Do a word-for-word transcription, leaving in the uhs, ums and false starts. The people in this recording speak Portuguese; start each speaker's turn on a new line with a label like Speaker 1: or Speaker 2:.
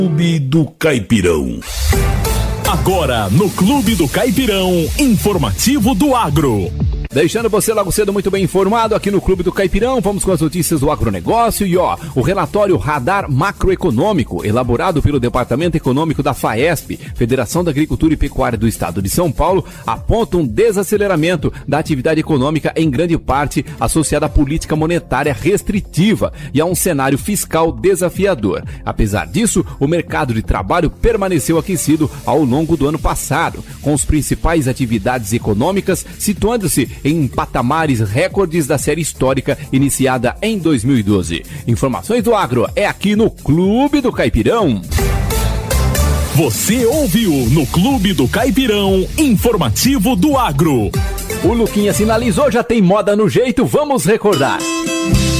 Speaker 1: Clube do Caipirão.
Speaker 2: Agora, no Clube do Caipirão, informativo do agro.
Speaker 3: Deixando você logo cedo muito bem informado aqui no Clube do Caipirão, vamos com as notícias do agronegócio e ó, o relatório Radar Macroeconômico, elaborado pelo Departamento Econômico da FAESP, Federação da Agricultura e Pecuária do Estado de São Paulo, aponta um desaceleramento da atividade econômica em grande parte associada à política monetária restritiva e a um cenário fiscal desafiador. Apesar disso, o mercado de trabalho permaneceu aquecido ao longo do ano passado, com as principais atividades econômicas situando-se em patamares recordes da série histórica iniciada em dois mil e doze. Informações do agro é aqui no Clube do Caipirão.
Speaker 2: Você ouviu no Clube do Caipirão, informativo do agro.
Speaker 3: O Luquinha sinalizou, já tem moda no jeito, vamos recordar.